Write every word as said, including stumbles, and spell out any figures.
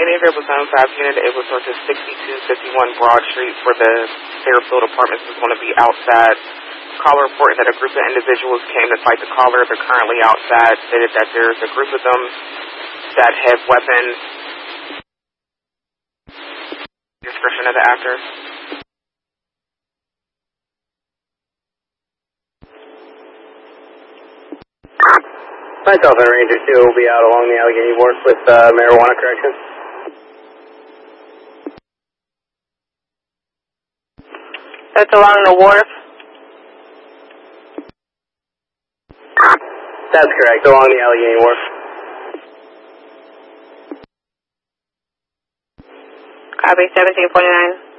Any available zone five unit able to to sixty-two fifty-one Broad Street for the Fairfield Apartments is going to be outside. Caller reporting that a group of individuals came to fight the caller. They're currently outside. Stated that there's a group of them that have weapons. Description of the actors. Myself and Ranger two will be out along the Allegheny Wharf with uh, marijuana correction. That's along the wharf? That's correct, along the Allegheny Wharf. Copy, seventeen forty-nine.